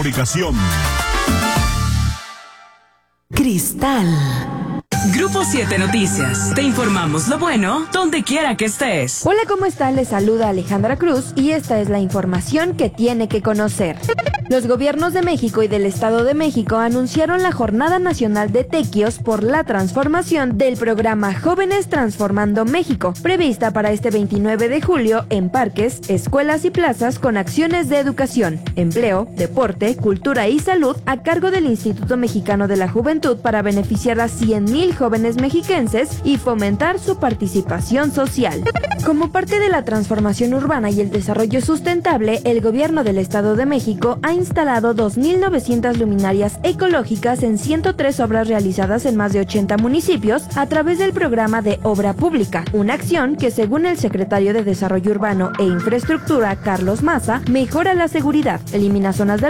Comunicación. Cristal. Grupo 7 Noticias. Te informamos lo bueno donde quiera que estés. Hola, ¿cómo están? Les saluda Alejandra Cruz y esta es la información que tiene que conocer. Los gobiernos de México y del Estado de México anunciaron la Jornada Nacional de Tequios por la transformación del programa Jóvenes Transformando México, prevista para este 29 de julio en parques, escuelas y plazas con acciones de educación, empleo, deporte, cultura y salud a cargo del Instituto Mexicano de la Juventud para beneficiar a 100,000 jóvenes mexiquenses y fomentar su participación social. Como parte de la transformación urbana y el desarrollo sustentable, el gobierno del Estado de México ha instalado 2,900 luminarias ecológicas en 103 obras realizadas en más de 80 municipios a través del programa de obra pública, una acción que, según el secretario de Desarrollo Urbano e Infraestructura, Carlos Maza, mejora la seguridad, elimina zonas de